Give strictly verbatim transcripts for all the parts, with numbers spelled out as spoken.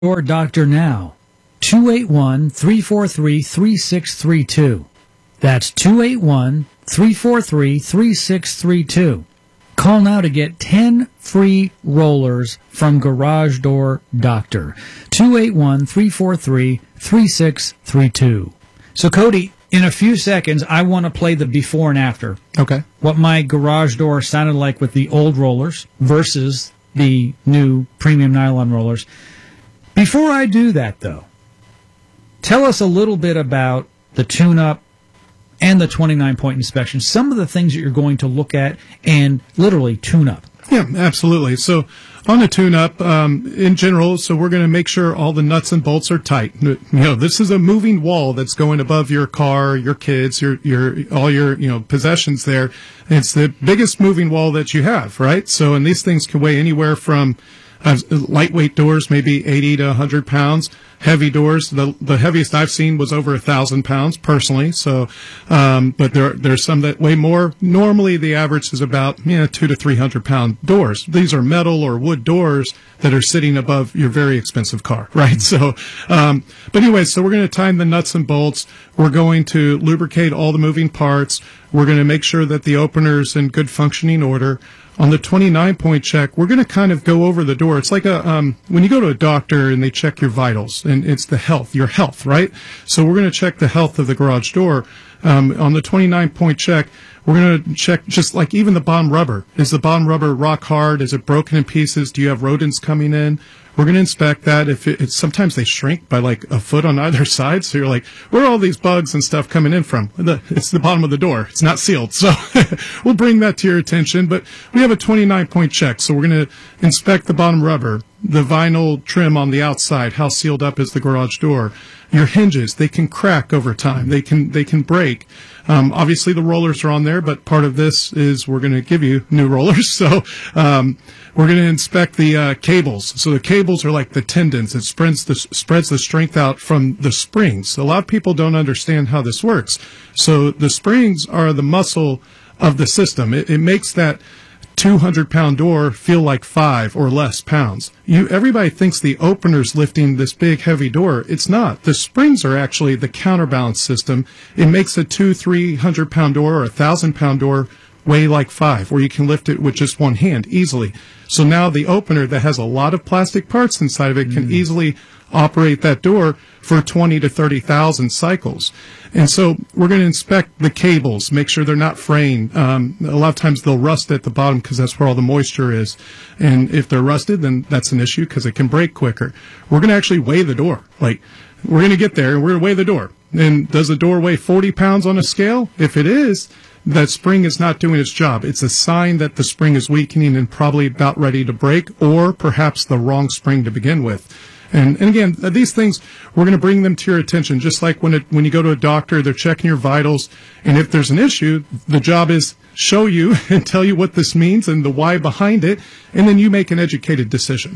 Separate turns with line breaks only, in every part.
Door Doctor now. two eight one, three four three, three six three two. That's two eight one, three four three, three six three two. Call now to get ten free rollers from Garage Door Doctor. two eight one, three four three, three six three two. So, Cody, in a few seconds, I want to play the before and after.
Okay.
What my garage door sounded like with the old rollers versus the new premium nylon rollers. Before I do that, though, tell us a little bit about the tune-up and the twenty-nine point inspection, some of the things that you're going to look at and literally tune up.
Yeah, absolutely. So on the tune-up, um, in general, so we're going to make sure all the nuts and bolts are tight. You know, this is a moving wall that's going above your car, your kids, your your all your you know possessions there. It's the biggest moving wall that you have, right? So, and these things can weigh anywhere from uh, lightweight doors, maybe eighty to one hundred pounds. Heavy doors, the the heaviest I've seen was over a thousand pounds personally. So, um, but there there's some that weigh more. Normally, the average is about you know two to three hundred pound doors. These are metal or wood doors that are sitting above your very expensive car, right? So, um, but anyway, so we're going to tighten the nuts and bolts. We're going to lubricate all the moving parts. We're going to make sure that the opener's in good functioning order. On the twenty-nine point check, we're going to kind of go over the door. It's like a um, when you go to a doctor and they check your vitals, and it's the health, your health, right? So we're going to check the health of the garage door. Um, on the twenty-nine point check, we're going to check just like even the bottom rubber. Is the bottom rubber rock hard? Is it broken in pieces? Do you have rodents coming in? We're going to inspect that. If it, it's, sometimes they shrink by like a foot on either side. So you're like, where are all these bugs and stuff coming in from? The, it's the bottom of the door. It's not sealed. So we'll bring that to your attention. But we have a twenty-nine point check. So we're going to inspect the bottom rubber, the vinyl trim on the outside, how sealed up is the garage door. Your hinges, they can crack over time. They can, they can break. Um, obviously the rollers are on there, but part of this is we're going to give you new rollers. So, um, we're going to inspect the, uh, cables. So the cables are like the tendons. It spreads the, spreads the strength out from the springs. A lot of people don't understand how this works. So the springs are the muscle of the system. It, it makes that two hundred pound door feel like five or less pounds. You, everybody thinks the opener's lifting this big heavy door. It's not. The springs are actually the counterbalance system. It makes a two, three hundred pound door or a thousand pound door weigh like five, where you can lift it with just one hand easily. So now the opener that has a lot of plastic parts inside of it can mm. easily operate that door for twenty to thirty thousand cycles. And so we're going to inspect the cables, make sure they're not fraying. Um, a lot of times they'll rust at the bottom because that's where all the moisture is. And if they're rusted, then that's an issue because it can break quicker. We're going to actually weigh the door. Like, we're going to get there and we're going to weigh the door. And does the door weigh forty pounds on a scale? If it is, that spring is not doing its job. It's a sign that the spring is weakening and probably about ready to break, or perhaps the wrong spring to begin with. And, and again, these things, we're going to bring them to your attention. Just like when it, when you go to a doctor, they're checking your vitals. And if there's an issue, the job is show you and tell you what this means and the why behind it. And then you make an educated decision.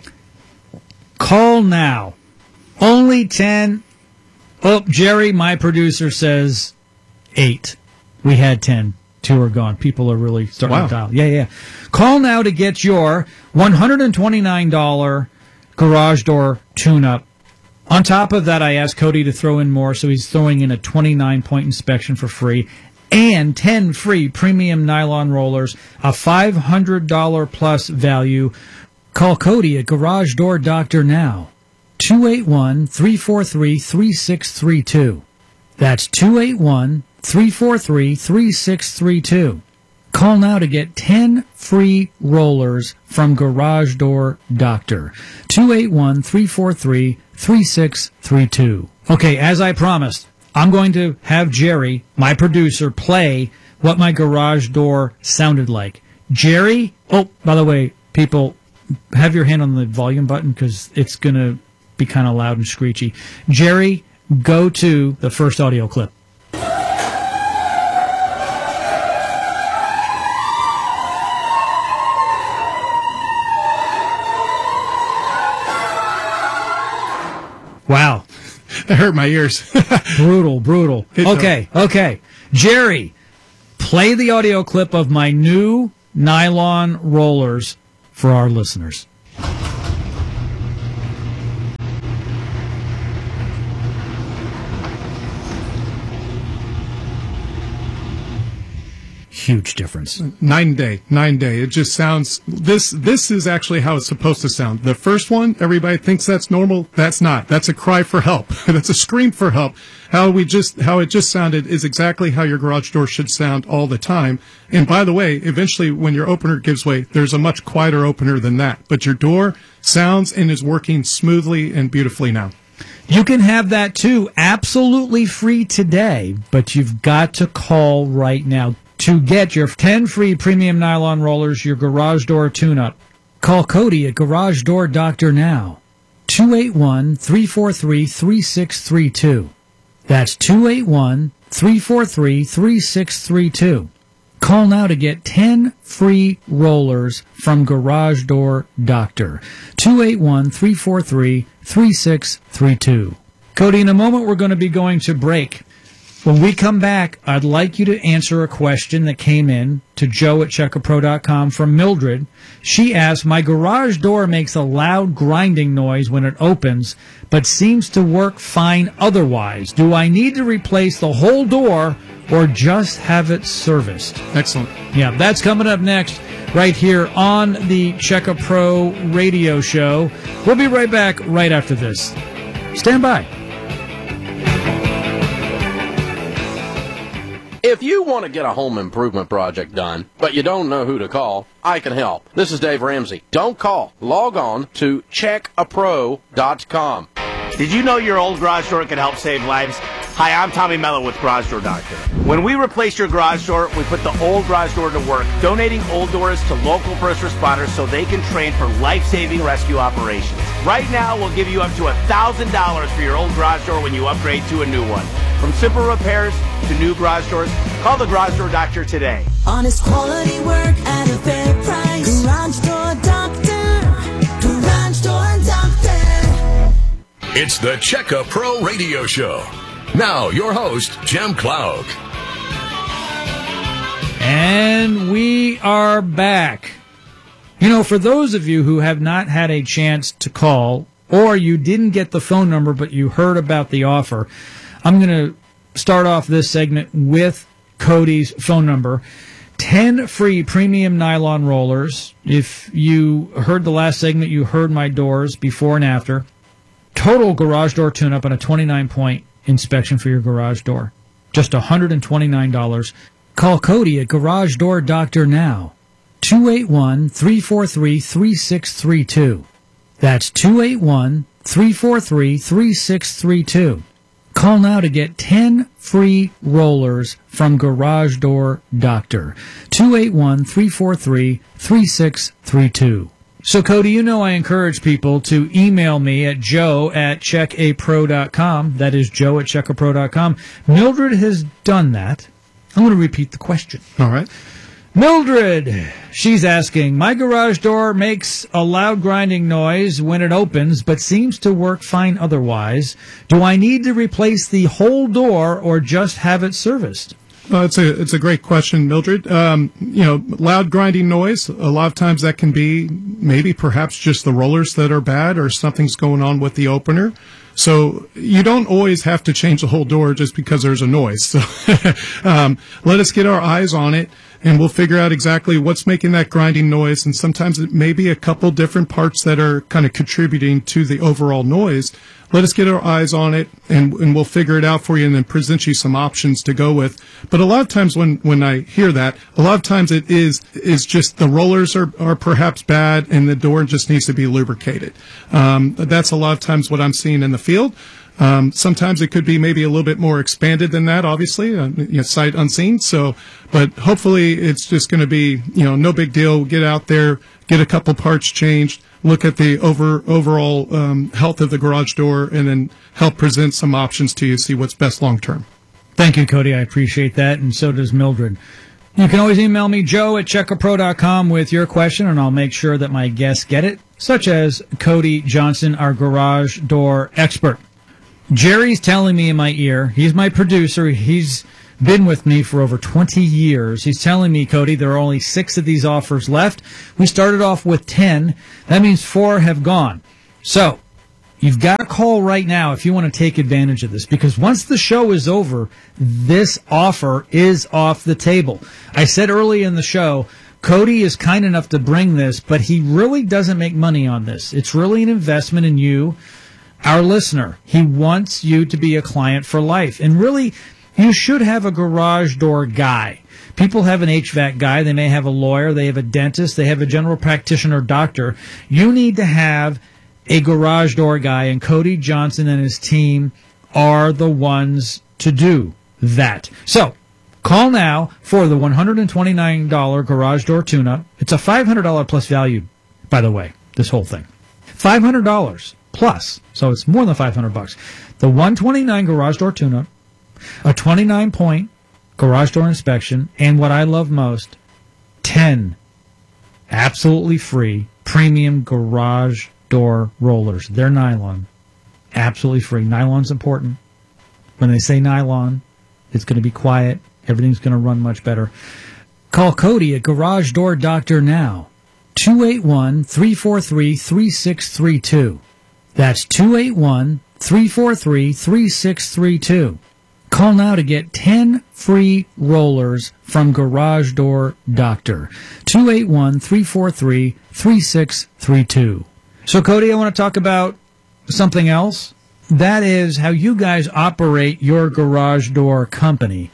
Call now. Only ten. Oh, Jerry, my producer, says eight. We had ten. Two are gone. People are really starting
wow.
to dial. Yeah, yeah. Call now to get your one hundred twenty-nine dollars garage door tune-up. On top of that, I asked Cody to throw in more, so he's throwing in a twenty-nine point inspection for free and ten free premium nylon rollers, a five hundred dollars plus value. Call Cody at Garage Door Doctor now. two eight one, three four three, three six three two. That's two eight one, three four three, three six three two. Call now to get ten free rollers from Garage Door Doctor. two eight one, three four three, three six three two. Okay, as I promised, I'm going to have Jerry, my producer, play what my garage door sounded like. Jerry, oh, by the way, people, have your hand on the volume button because it's going to be kind of loud and screechy. Jerry, go to the first audio clip. Wow.
That hurt my ears.
Brutal, brutal. Okay, okay. Jerry, play the audio clip of my new nylon rollers for our listeners. huge difference.
Nine day, nine day. It just sounds, this, this is actually how it's supposed to sound. The first one, everybody thinks that's normal. That's not. That's a cry for help. That's a scream for help. How we just, how it just sounded is exactly how your garage door should sound all the time. And by the way, eventually when your opener gives way, there's a much quieter opener than that. But your door sounds and is working smoothly and beautifully now.
You can have that too, absolutely free today, but you've got to call right now to get your ten free premium nylon rollers, your garage door tune-up. Call Cody at Garage Door Doctor now, two eight one, three four three, three six three two. That's two eight one, three four three, three six three two. Call now to get ten free rollers from Garage Door Doctor, two eight one, three four three, three six three two. Cody, in a moment we're going to be going to break. When we come back, I'd like you to answer a question that came in to Joe at check a pro dot com from Mildred. She asked, my garage door makes a loud grinding noise when it opens, but seems to work fine otherwise. Do I need to replace the whole door or just have it serviced?
Excellent.
Yeah, that's coming up next right here on the Check a Pro radio show. We'll be right back right after this. Stand by.
If you want to get a home improvement project done, but you don't know who to call, I can help. This is Dave Ramsey. Don't call. Log on to check a pro dot com.
Did you know your old garage door can help save lives? Hi, I'm Tommy Mello with Garage Door Doctor. When we replace your garage door, we put the old garage door to work, donating old doors to local first responders so they can train for life-saving rescue operations. Right now, we'll give you up to one thousand dollars for your old garage door when you upgrade to a new one. From simple repairs to new garage doors, call the Garage Door Doctor today.
Honest quality work at a fair price. Garage Door Doctor. Garage Door Doctor.
It's the Check a Pro radio show. Now, your host, Jim Cloud.
And we are back. You know, for those of you who have not had a chance to call, or you didn't get the phone number but you heard about the offer, I'm going to start off this segment with Cody's phone number. ten free premium nylon rollers. If you heard the last segment, you heard my doors before and after. Total garage door tune-up on a twenty-nine point inspection for your garage door. Just one hundred twenty-nine dollars. Call Cody at Garage Door Doctor now. two eight one, three four three, three six three two. That's two eight one, three four three, three six three two. Call now to get ten free rollers from Garage Door Doctor. two eight one, three four three, three six three two. So, Cody, you know I encourage people to email me at joe at check a pro dot com. That is joe at check a pro dot com. Mildred has done that. I'm going to repeat the question.
All right.
Mildred, she's asking, my garage door makes a loud grinding noise when it opens, but seems to work fine otherwise. Do I need to replace the whole door or just have it serviced?
Well, it's a it's a great question, Mildred. Um, you know, loud grinding noise, a lot of times that can be maybe perhaps just the rollers that are bad or something's going on with the opener. So you don't always have to change the whole door just because there's a noise. So um, let us get our eyes on it, and we'll figure out exactly what's making that grinding noise. And sometimes it may be a couple different parts that are kind of contributing to the overall noise. Let us get our eyes on it, and, and we'll figure it out for you and then present you some options to go with. But a lot of times when, when I hear that, a lot of times it is is just the rollers are, are perhaps bad and the door just needs to be lubricated. Um, that's a lot of times what I'm seeing in the field. Um, sometimes it could be maybe a little bit more expanded than that, obviously, uh, you know, sight unseen. So, but hopefully it's just going to be, you know, no big deal. Get out there, get a couple parts changed, look at the over overall um, health of the garage door, and then help present some options to you, see what's best long term.
Thank you, Cody. I appreciate that, and so does Mildred. You can always email me, joe at check a pro dot com, with your question, and I'll make sure that my guests get it, such as Cody Johnson, our garage door expert. Jerry's telling me in my ear, he's my producer, he's been with me for over twenty years. He's telling me, Cody, there are only six of these offers left. We started off with ten. That means four have gone. So, You've got to call right now if you want to take advantage of this, because once the show is over, this offer is off the table. I said early in the show, Cody is kind enough to bring this, but he really doesn't make money on this. It's really an investment in you, our listener. He wants you to be a client for life. And really, you should have a garage door guy. People have an H V A C guy. They may have a lawyer. They have a dentist. They have a general practitioner doctor. You need to have a garage door guy, and Cody Johnson and his team are the ones to do that. So, call now for the one hundred twenty-nine dollars garage door tune-up. It's a five hundred dollars plus value, by the way, this whole thing. five hundred dollars plus, so it's more than five hundred bucks. The one hundred twenty-nine dollars garage door tune-up, a twenty-nine point garage door inspection, and what I love most, ten absolutely free premium garage door rollers. They're nylon. Absolutely free. Nylon's important. When they say nylon, it's going to be quiet. Everything's going to run much better. Call Cody at Garage Door Doctor now. two eight one, three four three, three six three two. That's two eight one, three four three, three six three two. Call now to get ten free rollers from Garage Door Doctor. two eight one, three four three, three six three two. So, Cody, I want to talk about something else. That is how you guys operate your garage door company.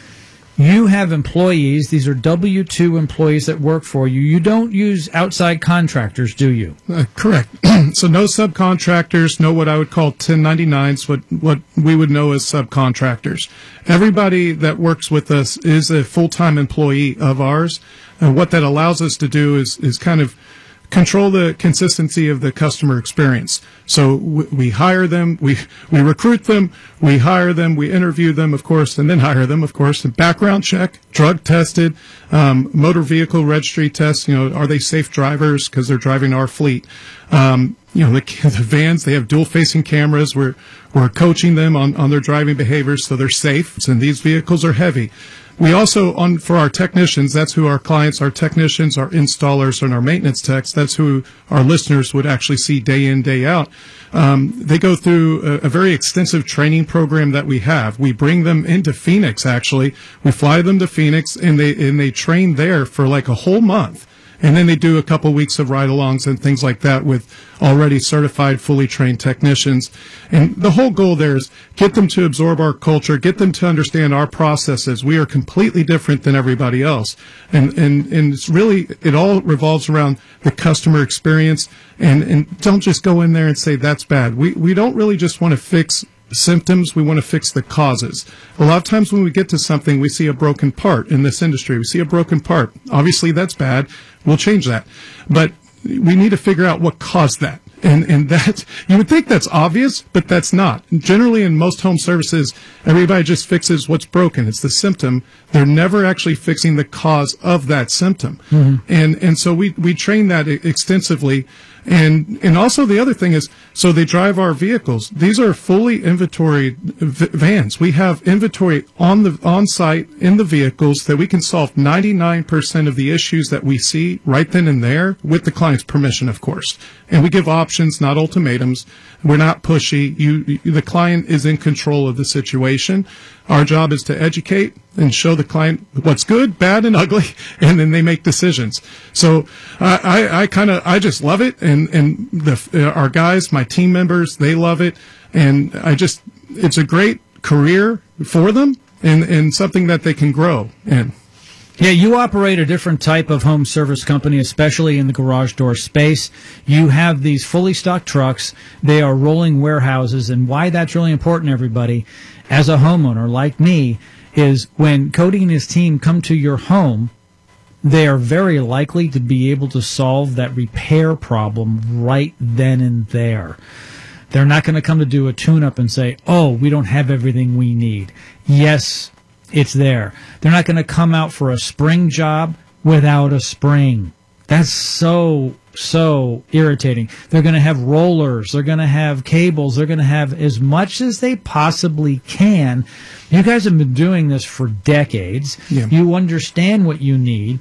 You have employees. These are W two employees that work for you. You don't use outside contractors, do you?
Uh, correct. So no subcontractors, no what I would call ten ninety-nines, what, what we would know as subcontractors. Everybody that works with us is a full-time employee of ours. And what that allows us to do is, is kind of control the consistency of the customer experience. So we, we hire them, we we recruit them, we hire them, we interview them, of course, and then hire them, of course, and background check, drug tested, um, motor vehicle registry tests. You know, are they safe drivers because they're driving our fleet? Um, you know, the, the vans, they have dual-facing cameras. We're we're coaching them on on their driving behaviors so they're safe. And these vehicles are heavy. We also, on for our technicians, that's who our clients, our technicians, our installers, and our maintenance techs, that's who our listeners would actually see day in, day out. Um, they go through a, a very extensive training program that we have. We bring them into Phoenix, actually. We fly them to Phoenix, and they and they train there for like a whole month. And then they do a couple weeks of ride-alongs and things like that with already certified, fully trained technicians. And the whole goal there is get them to absorb our culture, get them to understand our processes. We are completely different than everybody else. And and, and it's really, it all revolves around the customer experience. And, and don't just go in there and say, that's bad. We, we don't really just want to fix symptoms, we want to fix the causes. A lot of times when we get to something, we see a broken part in this industry. We see a broken part. Obviously, that's bad. We'll change that. But we need to figure out what caused that. And and that, you would think that's obvious, but that's not. Generally, in most home services, everybody just fixes what's broken. It's the symptom. They're never actually fixing the cause of that symptom. Mm-hmm. And and so we, we train that extensively. And and also the other thing is, so they drive our vehicles. These are fully inventoried v- vans. We have inventory on the on site in the vehicles that we can solve ninety-nine percent of the issues that we see right then and there with the client's permission, of course. And we give options, not ultimatums. We're not pushy. You, you the client is in control of the situation. Our job is to educate and show the client what's good, bad, and ugly, and then they make decisions. So I, I, I kind of, I just love it, and and the our guys, my team members, they love it, and I just, it's a great career for them, and and something that they can grow in.
Yeah, you operate a different type of home service company, especially in the garage door space. You have these fully stocked trucks. They are rolling warehouses, and why that's really important, everybody, as a homeowner like me, is when Cody and his team come to your home, they are very likely to be able to solve that repair problem right then and there. They're not going to come to do a tune-up and say, oh, we don't have everything we need. Yes, it's there. They're not going to come out for a spring job without a spring. That's so, so irritating. They're going to have rollers. They're going to have cables. They're going to have as much as they possibly can. You guys have been doing this for decades.
Yeah.
You understand what you need.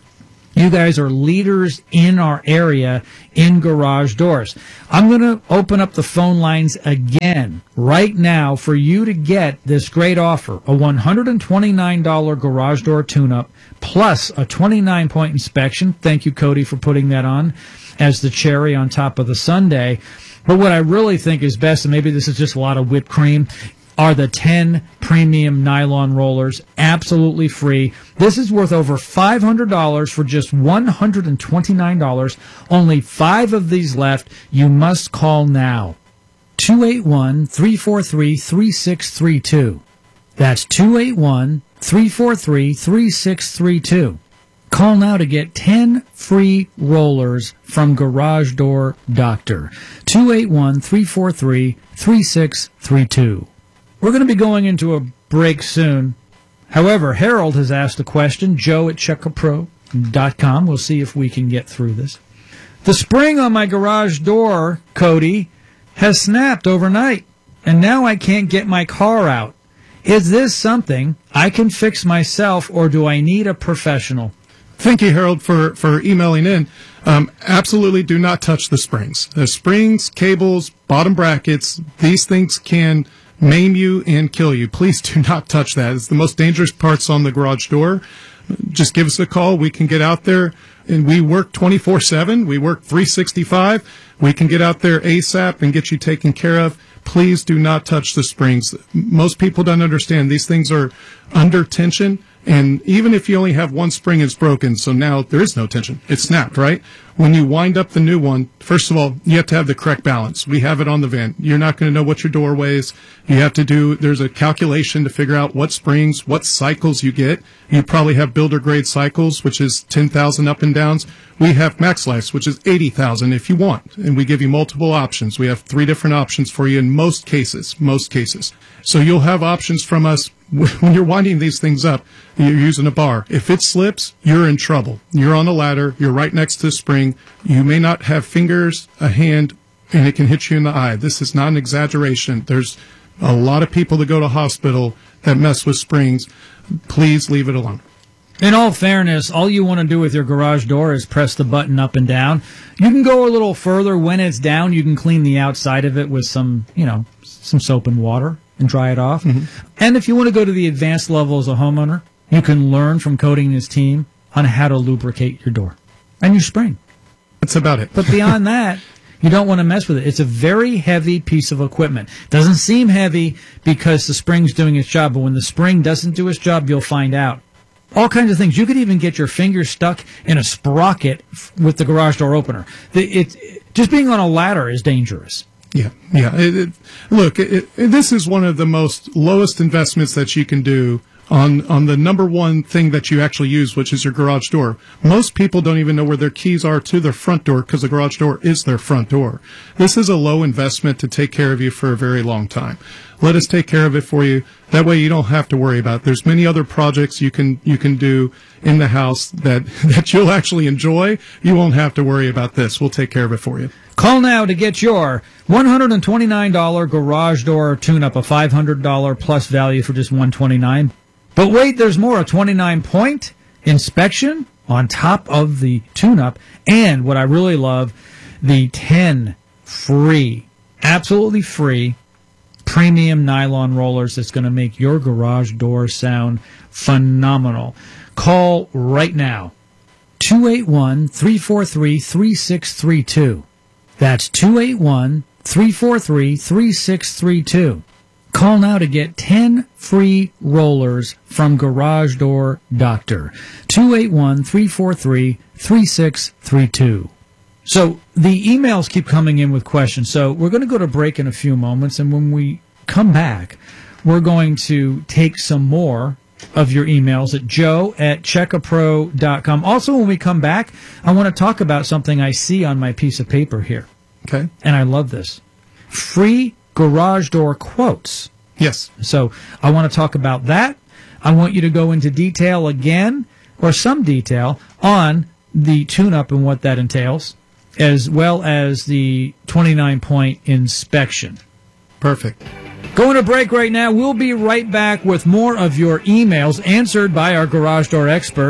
You guys are leaders in our area in garage doors. I'm going to open up the phone lines again right now for you to get this great offer, a one hundred twenty-nine dollars garage door tune-up plus a twenty-nine point inspection. Thank you, Cody, for putting that on as the cherry on top of the sundae. But what I really think is best, and maybe this is just a lot of whipped cream, are the ten premium nylon rollers, absolutely free. This is worth over five hundred dollars for just one hundred twenty-nine dollars. Only five of these left. You must call now. two eight one, three four three, three six three two. That's two eight one, three four three, three six three two. Call now to get ten free rollers from Garage Door Doctor. two eight one, three four three, three six three two. We're going to be going into a break soon. However, Harold has asked a question, joe at check a pro dot com. We'll see if we can get through this. The spring on my garage door, Cody, has snapped overnight, and now I can't get my car out. Is this something I can fix myself, or do I need a professional?
Thank you, Harold, for, for emailing in. Um, absolutely do not touch the springs. The springs, cables, bottom brackets, these things can maim you and kill you. Please do not touch that. It's the most dangerous parts on the garage door. Just give us a call. We can get out there, and we work twenty-four seven. We work three sixty-five. We can get out there ASAP and get you taken care of. Please do not touch the springs. Most people don't understand. These things are under tension, and even if you only have one spring, it's broken, so now there is no tension. It's snapped, right? When you wind up the new one, first of all, you have to have the correct balance. We have it on the van. You're not going to know what your door weighs. You have to do, there's a calculation to figure out what springs, what cycles you get. You probably have builder grade cycles, which is ten thousand up and downs. We have Max Life, which is eighty thousand if you want, and we give you multiple options. We have three different options for you in most cases, most cases. So you'll have options from us when you're winding these things up. You're using a bar. If it slips, you're in trouble. You're on a ladder. You're right next to the spring. You may not have fingers, a hand, and it can hit you in the eye. This is not an exaggeration. There's a lot of people that go to hospital that mess with springs. Please leave it alone.
In all fairness, all you want to do with your garage door is press the button up and down. You can go a little further. When it's down, you can clean the outside of it with some, you know, some soap and water and dry it off. Mm-hmm. And if you want to go to the advanced level as a homeowner, you can learn from Cody and his team on how to lubricate your door and your spring.
That's about it.
But beyond that, you don't want to mess with it. It's a very heavy piece of equipment. Doesn't seem heavy because the spring's doing its job, but when the spring doesn't do its job, you'll find out. All kinds of things. You could even get your finger stuck in a sprocket with the garage door opener. The, it, it, just being on a ladder is dangerous.
Yeah, yeah. It, it, look, it, it, this is one of the most lowest investments that you can do on on the number one thing that you actually use, which is your garage door. Most people don't even know where their keys are to their front door because the garage door is their front door. This is a low investment to take care of you for a very long time. Let us take care of it for you. That way you don't have to worry about it. There's many other projects you can you can do in the house that, that you'll actually enjoy. You won't have to worry about this. We'll take care of it for you.
Call now to get your one hundred twenty-nine dollars garage door tune-up, a five hundred dollars plus value for just one hundred twenty-nine dollars. But wait, there's more, a twenty-nine point inspection on top of the tune-up, and what I really love, the ten free, absolutely free, premium nylon rollers that's going to make your garage door sound phenomenal. Call right now, two eight one, three four three, three six three two. That's two eight one, three four three, three six three two. Call now to get ten free rollers from Garage Door Doctor. two eight one, three four three, three six three two. So the emails keep coming in with questions. So we're going to go to break in a few moments, and when we come back, we're going to take some more of your emails at joe at check a pro dot com. Also, when we come back, I want to talk about something I see on my piece of paper here.
Okay.
And I love this. Free garage door quotes.
Yes.
So I want to talk about that. I want you to go into detail again, or some detail, on the tune-up and what that entails, as well as the twenty-nine point inspection.
Perfect.
Going to break right now. We'll be right back with more of your emails answered by our garage door expert,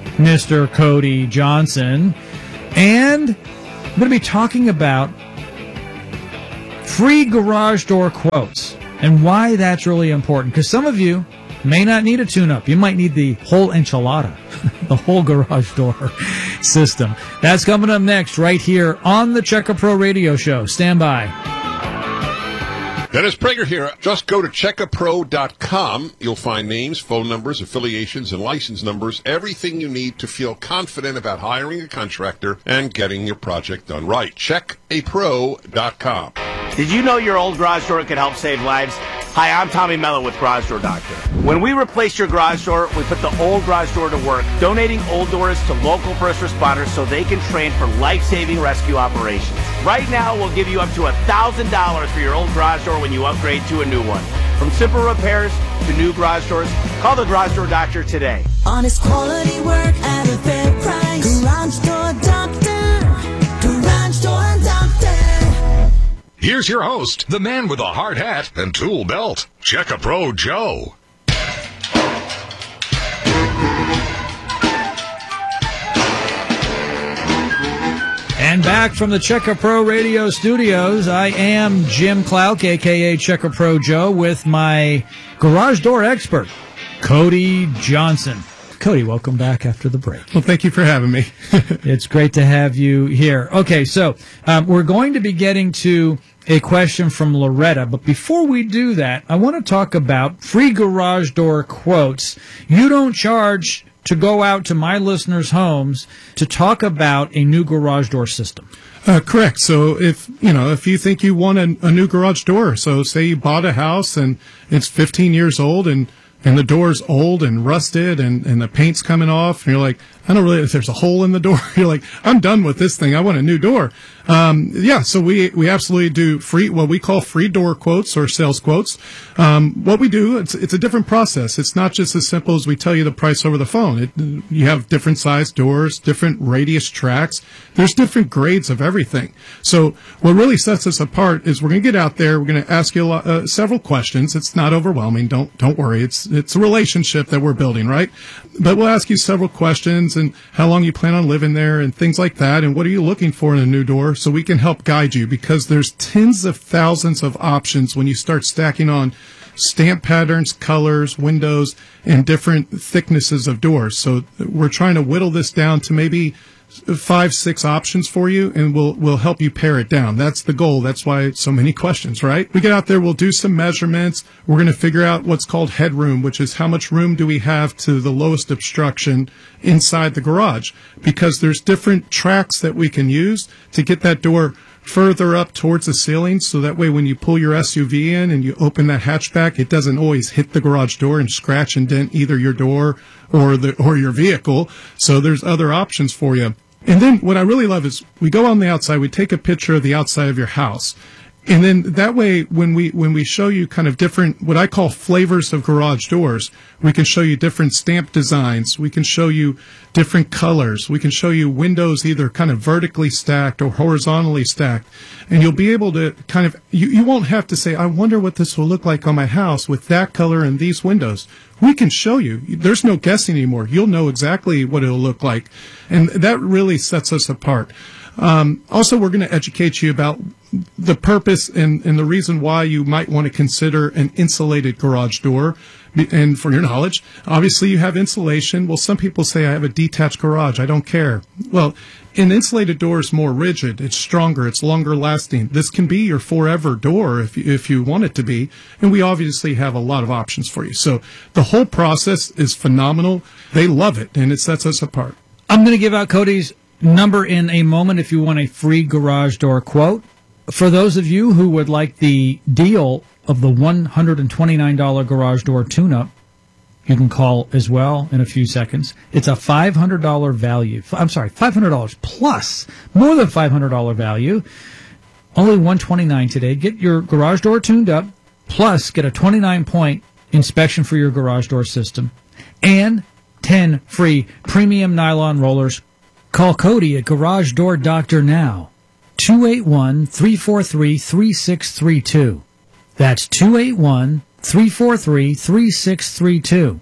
Mister Cody Johnson. And I'm going to be talking about free garage door quotes and why that's really important. Because some of you may not need a tune-up. You might need the whole enchilada, the whole garage door system. That's coming up next right here on the Checker Pro Radio Show. Stand by.
Dennis Prager here. Just go to checker pro dot com. You'll find names, phone numbers, affiliations, and license numbers, everything you need to feel confident about hiring a contractor and getting your project done right. check a pro dot com.
Did you know your old garage door can help save lives? Hi, I'm Tommy Mello with Garage Door Doctor. When we replace your garage door, we put the old garage door to work, donating old doors to local first responders so they can train for life-saving rescue operations. Right now, we'll give you up to one thousand dollars for your old garage door when you upgrade to a new one. From simple repairs to new garage doors, call the Garage Door Doctor today.
Honest quality work at a fair price. Garage Door Doctor. Garage Door Doctor.
Here's your host, the man with a hard hat and tool belt, Checker Pro Joe.
And back from the Checker Pro Radio Studios, I am Jim Clouk, a k a. Checker Pro Joe, with my garage door expert, Cody Johnson. Cody, welcome back after the break.
Well, thank you for having me.
It's great to have you here. Okay, so um, we're going to be getting to a question from Loretta, but before we do that, I want to talk about free garage door quotes. You don't charge to go out to my listeners' homes to talk about a new garage door system.
Uh, correct. So if, you know, if you think you want a, a new garage door, so say you bought a house and it's fifteen years old and and the door's old and rusted and, and the paint's coming off, and you're like, I don't really, if there's a hole in the door, you're like, I'm done with this thing. I want a new door. Um, yeah, so we, we absolutely do free, what we call free door quotes or sales quotes. Um, what we do, it's, it's a different process. It's not just as simple as we tell you the price over the phone. It, you have different size doors, different radius tracks. There's different grades of everything. So what really sets us apart is we're going to get out there. We're going to ask you a lot, uh, several questions. It's not overwhelming. Don't, don't worry. It's, it's a relationship that we're building, right? But we'll ask you several questions and how long you plan on living there and things like that. And what are you looking for in a new door, so we can help guide you, because there's tens of thousands of options when you start stacking on stamp patterns, colors, windows, and different thicknesses of doors. So we're trying to whittle this down to maybe five, six options for you, and we'll we'll help you pare it down. That's the goal. That's why so many questions, right? We get out there, we'll do some measurements. We're going to figure out what's called headroom, which is how much room do we have to the lowest obstruction inside the garage, because there's different tracks that we can use to get that door further up towards the ceiling, so that way when you pull your S U V in and you open that hatchback, it doesn't always hit the garage door and scratch and dent either your door or the or your vehicle. So there's other options for you. And then what I really love is we go on the outside, we take a picture of the outside of your house. And then that way, when we when we show you kind of different, what I call flavors of garage doors, we can show you different stamp designs. We can show you different colors. We can show you windows either kind of vertically stacked or horizontally stacked. And you'll be able to kind of, you, you won't have to say, I wonder what this will look like on my house with that color and these windows. We can show you. There's no guessing anymore. You'll know exactly what it'll look like. And that really sets us apart. Um, also, we're going to educate you about the purpose and, and the reason why you might want to consider an insulated garage door. And for your knowledge, obviously you have insulation. Well, some people say, I have a detached garage, I don't care. Well, an insulated door is more rigid, it's stronger, it's longer lasting. This can be your forever door if, if you want it to be. And we obviously have a lot of options for you. So the whole process is phenomenal. They love it, and it sets us apart.
I'm going to give out Cody's number in a moment if you want a free garage door quote. For those of you who would like the deal of the one hundred twenty-nine dollars garage door tune-up, you can call as well in a few seconds. It's a five hundred dollars value. I'm sorry, five hundred dollars plus, more than five hundred dollars value. Only one hundred twenty-nine dollars today. Get your garage door tuned up, plus get a twenty-nine point inspection for your garage door system, and ten free premium nylon rollers. Call Cody at Garage Door Doctor now. two eight one, three four three, three six three two. That's two eight one, three four three, three six three two.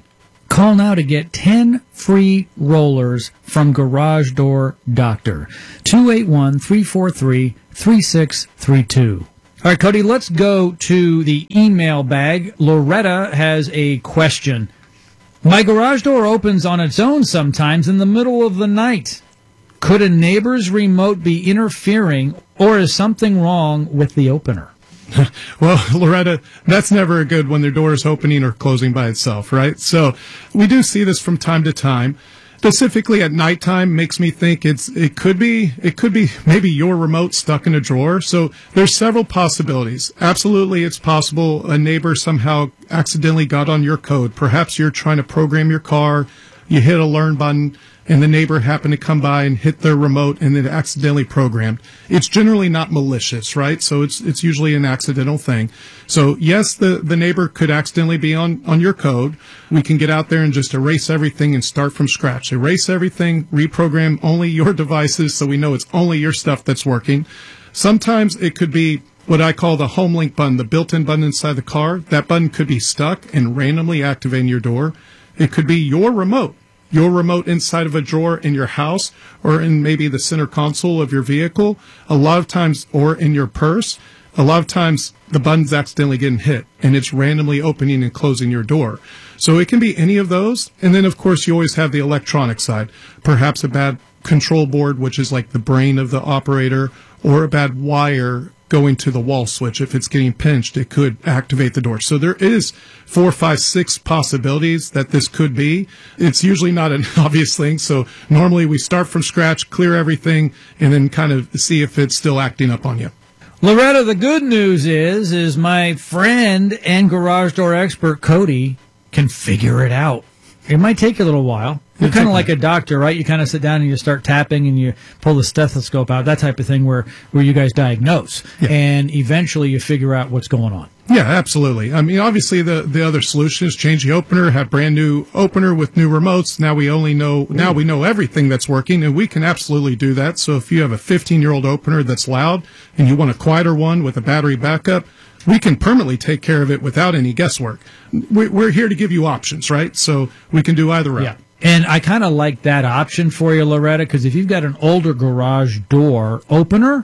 Call now to get ten free rollers from Garage Door Doctor. two eight one, three four three, three six three two. All right, Cody, let's go to the email bag. Loretta has a question. My garage door opens on its own sometimes in the middle of the night. Could a neighbor's remote be interfering, or is something wrong with the opener?
Well, Loretta, that's never a good when their door is opening or closing by itself, right? So we do see this from time to time. Specifically at nighttime makes me think it's it could be it could be maybe your remote stuck in a drawer. So there's several possibilities. Absolutely, it's possible a neighbor somehow accidentally got on your code. Perhaps you're trying to program your car, you hit a learn button, and the neighbor happened to come by and hit their remote and it accidentally programmed. It's generally not malicious, right? So it's it's usually an accidental thing. So yes, the, the neighbor could accidentally be on, on your code. We can get out there and just erase everything and start from scratch. Erase everything, reprogram only your devices so we know it's only your stuff that's working. Sometimes it could be what I call the home link button, the built-in button inside the car. That button could be stuck and randomly activating your door. It could be your remote. Your remote inside of a drawer in your house or in maybe the center console of your vehicle, a lot of times, or in your purse, a lot of times the button's accidentally getting hit and it's randomly opening and closing your door. So it can be any of those. And then, of course, you always have the electronic side, perhaps a bad control board, which is like the brain of the operator, or a bad wire going to the wall switch. If it's getting pinched, it could activate the door. So there is four, five, six possibilities that this could be. It's usually not an obvious thing. So normally we start from scratch, clear everything, and then kind of see if it's still acting up on you.
Loretta, the good news is, is my friend and garage door expert, Cody, can figure it out. It might take a little while. You're kind of like a doctor, right? You kind of sit down and you start tapping and you pull the stethoscope out, that type of thing where, where you guys diagnose. Yeah. And eventually you figure out what's going on.
Yeah, absolutely. I mean, obviously the, the other solution is change the opener, have brand new opener with new remotes. Now we only know, now we know everything that's working, and we can absolutely do that. So if you have a fifteen-year-old opener that's loud and you want a quieter one with a battery backup, we can permanently take care of it without any guesswork. We're here to give you options, right? So we can do either route.
Yeah. And I kind of like that option for you, Loretta, because if you've got an older garage door opener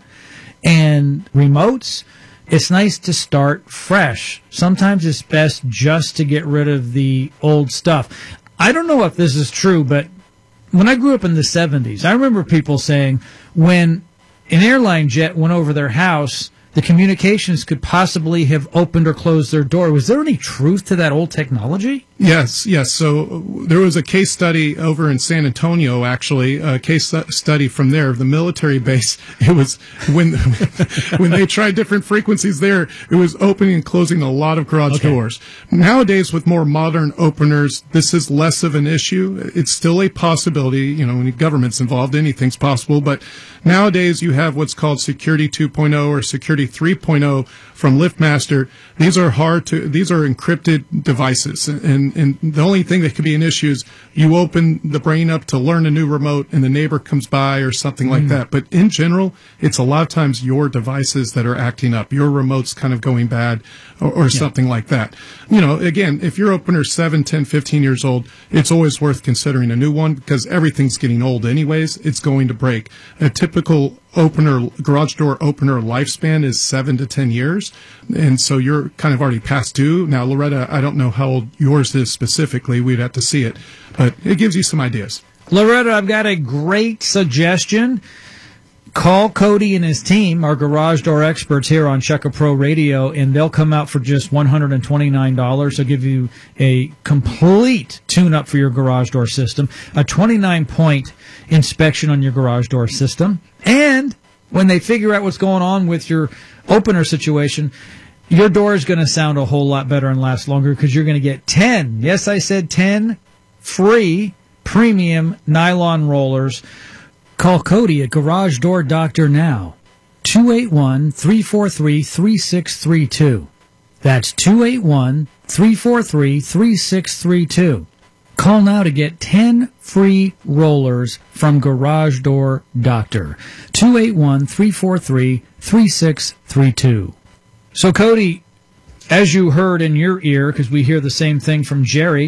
and remotes, it's nice to start fresh. Sometimes it's best just to get rid of the old stuff. I don't know if this is true, but when I grew up in the seventies, I remember people saying when an airline jet went over their house, the communications could possibly have opened or closed their door. Was there any truth to that old technology?
Yes, yes. So there was a case study over in San Antonio, actually, a case study from there, the military base. It was when when they tried different frequencies there, it was opening and closing a lot of garage okay. doors. Nowadays, with more modern openers, this is less of an issue. It's still a possibility. You know, when the government's involved, anything's possible. But nowadays, you have what's called Security two point oh or Security three point oh from LiftMaster. These are hard to, these are encrypted devices. And, and the only thing that could be an issue is you open the brain up to learn a new remote and the neighbor comes by or something like mm. that. But in general, it's a lot of times your devices that are acting up, your remote's kind of going bad or, or yeah. something like that. You know, again, if your opener's seven, ten, fifteen years old, it's always worth considering a new one because everything's getting old anyways. It's going to break. A typical opener, garage door opener lifespan is seven to ten years. And so you're kind of already past due. Now, Loretta, I don't know how old yours is specifically. We'd have to see it, but it gives you some ideas.
Loretta, I've got a great suggestion. Call Cody and his team, our garage door experts here on Checka Pro Radio, and they'll come out for just one hundred twenty-nine dollars. They'll give you a complete tune-up for your garage door system, a twenty-nine point inspection on your garage door system, and when they figure out what's going on with your opener situation, your door is going to sound a whole lot better and last longer because you're going to get ten, yes, I said ten, free premium nylon rollers. Call Cody at Garage Door Doctor now, two eight one, three four three, three six three two. That's two eight one, three four three, three six three two. Call now to get ten free rollers from Garage Door Doctor, two eight one, three four three, three six three two. So, Cody, as you heard in your ear, because we hear the same thing from Jerry,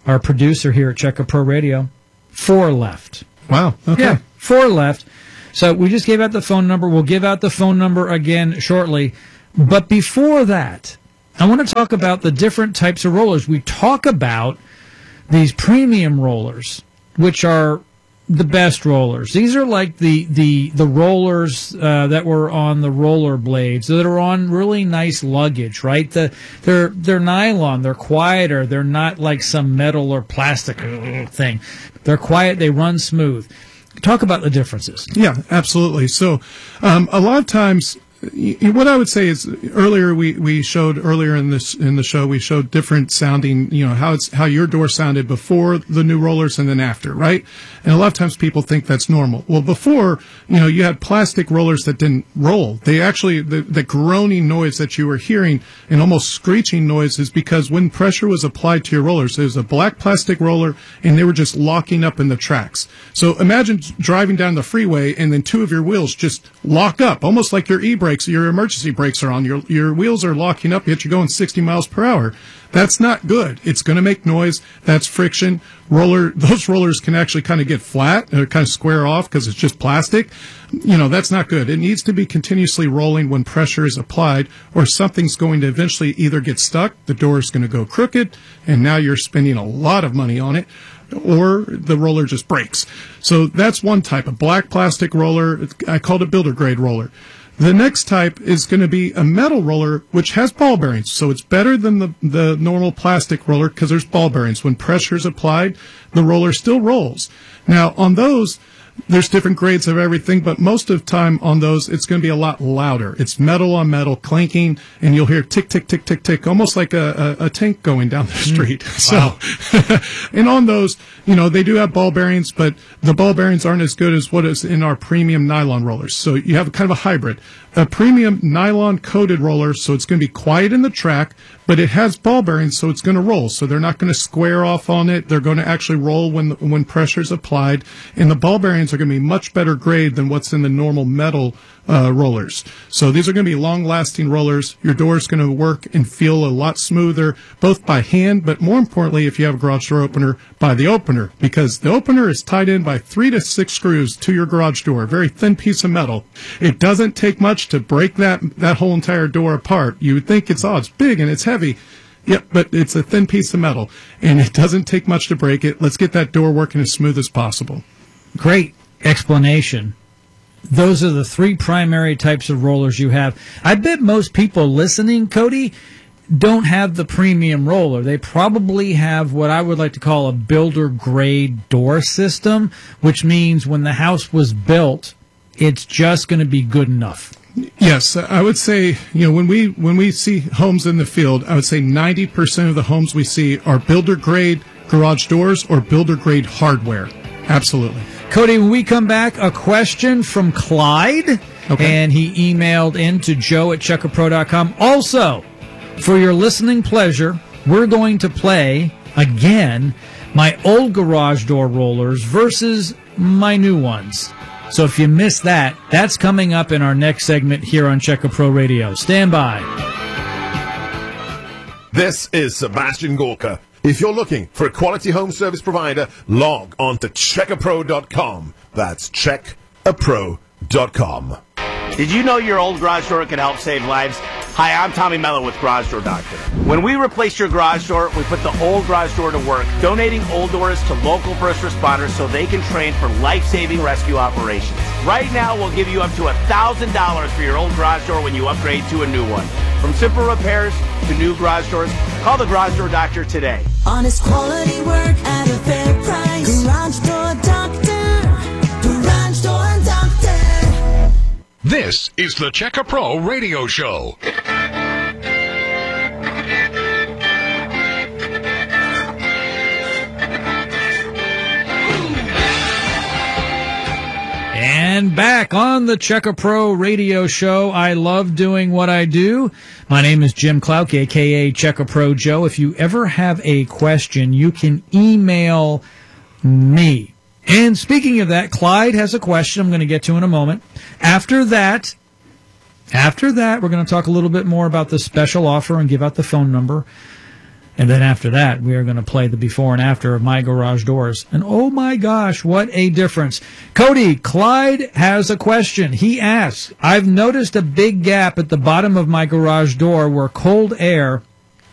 our producer here at Check A Pro Radio. Four left.
Wow. Okay.
Yeah, four left. So we just gave out the phone number. We'll give out the phone number again shortly. But before that, I want to talk about the different types of rollers. We talk about these premium rollers, which are the best rollers. These are like the the the rollers uh, that were on the roller blades that are on really nice luggage, right? The they're they're nylon, they're quieter, they're not like some metal or plastic thing. They're quiet, they run smooth. Talk about the differences.
Yeah, absolutely. So, um, a lot of times, y- what I would say is earlier we, we showed earlier in this in the show we showed different sounding, you know, how it's how your door sounded before the new rollers and then after, right? And a lot of times people think that's normal. Well, before, you know, you had plastic rollers that didn't roll. They actually the, the groaning noise that you were hearing and almost screeching noise is because when pressure was applied to your rollers, it was a black plastic roller and they were just locking up in the tracks. So imagine driving down the freeway and then two of your wheels just lock up, almost like your e-brakes, your emergency brakes are on. Your your wheels are locking up, yet you're going sixty miles per hour. That's not good. It's going to make noise. That's friction. Roller, those rollers can actually kind of get flat or kind of square off because it's just plastic. You know, that's not good. It needs to be continuously rolling when pressure is applied, or something's going to eventually either get stuck, the door is going to go crooked, and now you're spending a lot of money on it, or the roller just breaks. So that's one type, a black plastic roller. I call it a builder grade roller. The next type is going to be a metal roller, which has ball bearings. So it's better than the, the normal plastic roller because there's ball bearings. When pressure is applied, the roller still rolls. Now, on those, there's different grades of everything, but most of the time on those, it's going to be a lot louder. It's metal on metal clanking, and you'll hear tick, tick, tick, tick, tick, almost like a, a, a tank going down the street. Mm. So, and on those, you know, they do have ball bearings, but the ball bearings aren't as good as what is in our premium nylon rollers. So you have kind of a hybrid. A premium nylon coated roller, so it's going to be quiet in the track, but it has ball bearings, so it's going to roll. So they're not going to square off on it. They're going to actually roll when when pressure is applied. And the ball bearings are going to be much better grade than what's in the normal metal uh, rollers. So these are going to be long-lasting rollers. Your door is going to work and feel a lot smoother, both by hand, but more importantly, if you have a garage door opener, by the opener, because the opener is tied in by three to six screws to your garage door, a very thin piece of metal. It doesn't take much to break that that whole entire door apart. You would think it's, oh, it's big and it's heavy. Yep, but it's a thin piece of metal, and it doesn't take much to break it. Let's get that door working as smooth as possible.
Great explanation. Those are the three primary types of rollers you have. I bet most people listening, Cody, don't have the premium roller. They probably have what I would like to call a builder-grade door system, which means when the house was built, it's just going to be good enough.
Yes, I would say, you know, when we when we see homes in the field, I would say ninety percent of the homes we see are builder-grade garage doors or builder-grade hardware. Absolutely.
Cody, when we come back, a question from Clyde,
okay.
And he emailed in to joe at check a pro dot com. Also, for your listening pleasure, we're going to play, again, my old garage door rollers versus my new ones. So if you missed that, that's coming up in our next segment here on Check A Pro Radio. Stand by.
This is Sebastian Gorka. If you're looking for a quality home service provider, log on to check a pro dot com. That's check a pro dot com.
Did you know your old garage door can help save lives? Hi, I'm Tommy Mello with Garage Door Doctor. When we replace your garage door, we put the old garage door to work, donating old doors to local first responders so they can train for life-saving rescue operations. Right now, we'll give you up to one thousand dollars for your old garage door when you upgrade to a new one. From simple repairs to new garage doors, call the Garage Door Doctor today.
Honest quality work at a fair price. Garage Door Doctor. Garage Door Doctor.
This is the Check A Pro Radio Show.
And back on the Check A Pro Radio Show. I love doing what I do. My name is Jim Clouk, a k a. Check A Pro Joe. If you ever have a question, you can email me. And speaking of that, Clyde has a question I'm going to get to in a moment. After that, after that, we're going to talk a little bit more about the special offer and give out the phone number. And then after that, we are going to play the before and after of my garage doors. And oh my gosh, what a difference. Cody, Clyde has a question. He asks, I've noticed a big gap at the bottom of my garage door where cold air